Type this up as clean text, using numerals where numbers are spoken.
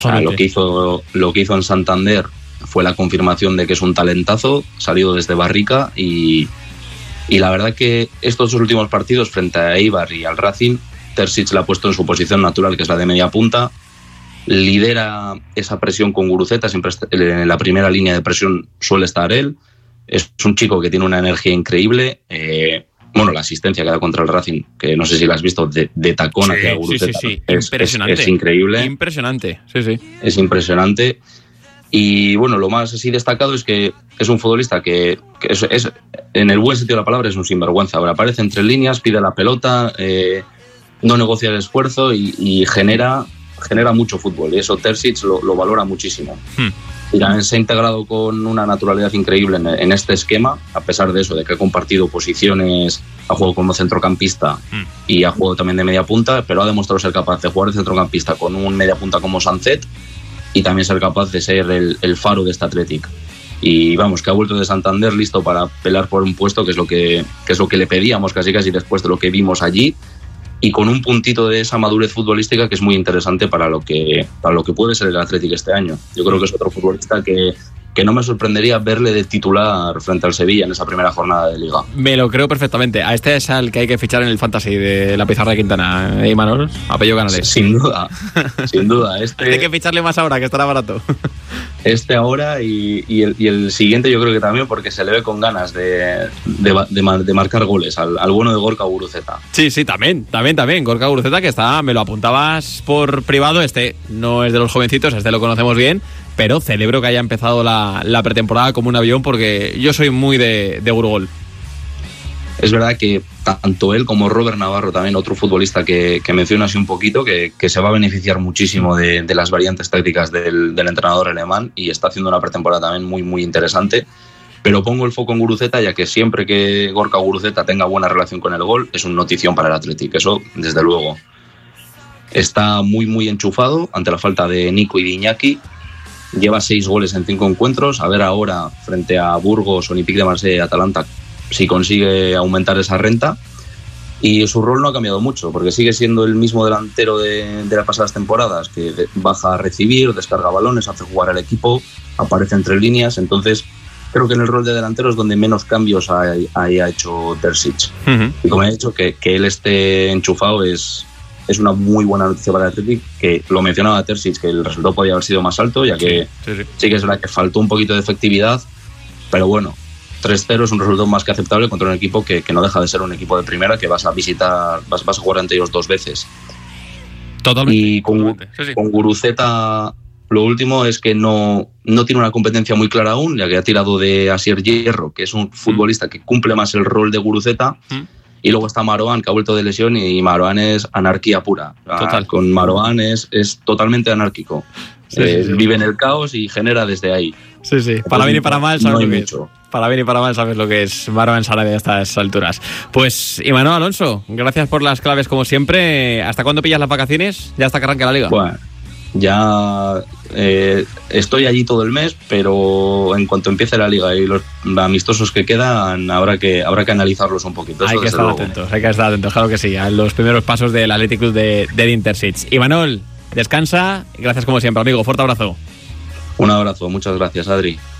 O sea, lo que hizo en Santander fue la confirmación de que es un talentazo, salido desde Barrica y la verdad que estos dos últimos partidos frente a Eibar y al Racing, Terzic la ha puesto en su posición natural, que es la de media punta, lidera esa presión con Guruceta, siempre en la primera línea de presión suele estar él, es un chico que tiene una energía increíble, la asistencia que da contra el Racing, que no sé si la has visto, de tacón hacia Guruceta, sí. Impresionante. Es increíble. Impresionante, sí. Es impresionante. Y bueno, lo más así destacado es que es un futbolista que es en el buen sentido de la palabra, es un sinvergüenza. Ahora aparece entre líneas, pide la pelota, no negocia el esfuerzo y genera mucho fútbol. Y eso Terzic lo valora muchísimo. Y también se ha integrado con una naturalidad increíble en este esquema, a pesar de eso, de que ha compartido posiciones, ha jugado como centrocampista y ha jugado también de media punta, pero ha demostrado ser capaz de jugar de centrocampista con un media punta como Sancet y también ser capaz de ser el faro de este Athletic. Y vamos, que ha vuelto de Santander listo para pelear por un puesto, que es lo que le pedíamos casi después de lo que vimos allí, y con un puntito de esa madurez futbolística que es muy interesante para lo que puede ser el Athletic este año. Yo creo que es otro futbolista que no me sorprendería verle de titular frente al Sevilla en esa primera jornada de Liga. Me lo creo perfectamente. A este es al que hay que fichar en el Fantasy de la pizarra de Quintana, Manol, a Pello Canales. Sin duda. Hay que ficharle más ahora, que estará barato. Este ahora y el siguiente yo creo que también, porque se le ve con ganas de marcar goles al bueno de Gorka Guruceta. Sí, también. Gorka Guruceta, que está, me lo apuntabas por privado, este no es de los jovencitos, este lo conocemos bien, pero celebro que haya empezado la pretemporada como un avión, porque yo soy muy de Gurugol. Es verdad que tanto él como Robert Navarro, también otro futbolista que menciona así un poquito, que se va a beneficiar muchísimo de las variantes tácticas del entrenador alemán, y está haciendo una pretemporada también muy, muy interesante. Pero pongo el foco en Guruceta, ya que siempre que Gorka Guruceta tenga buena relación con el gol, es una notición para el Athletic, eso desde luego. Está muy, muy enchufado ante la falta de Nico y de Iñaki. Lleva 6 goles en 5 encuentros. A ver ahora, frente a Burgos, Olympique de Marsella y Atalanta, si consigue aumentar esa renta. Y su rol no ha cambiado mucho, porque sigue siendo el mismo delantero de las pasadas temporadas, que baja a recibir, descarga balones, hace jugar al equipo, aparece entre líneas. Entonces creo que en el rol de delantero es donde menos cambios ha hecho Terzic. Y como he dicho, que él esté enchufado es una muy buena noticia para el Athletic, que lo mencionaba Terzic, que el resultado podía haber sido más alto, ya que sí que es verdad que faltó un poquito de efectividad, pero bueno, 3-0 es un resultado más que aceptable contra un equipo que no deja de ser un equipo de primera, que vas a visitar, vas a jugar ante ellos 2 veces. Totalmente. Y con Guruceta, lo último es que no tiene una competencia muy clara aún, ya que ha tirado de Asier Hierro, que es un futbolista que cumple más el rol de Guruceta. Y luego está Marouane, que ha vuelto de lesión, y Marouane es anarquía pura. Total. Con Marouane es totalmente anárquico. Vive en el caos y genera desde ahí. Sí. Para bien y para mal sabes no lo que mucho. es. Para bien y para mal sabes lo que es Marouane Sarabia a estas alturas. Pues, Imanol Alonso, gracias por las claves como siempre. ¿Hasta cuándo pillas las vacaciones? Ya hasta que arranque la Liga. Bueno, ya estoy allí todo el mes, pero en cuanto empiece la Liga y los amistosos que quedan, habrá que analizarlos un poquito. Hay que estar atentos, claro que sí, a los primeros pasos del Athletic Club de Edin Terzic. Imanol, descansa y gracias como siempre, amigo. Fuerte abrazo. Un abrazo, muchas gracias, Adri.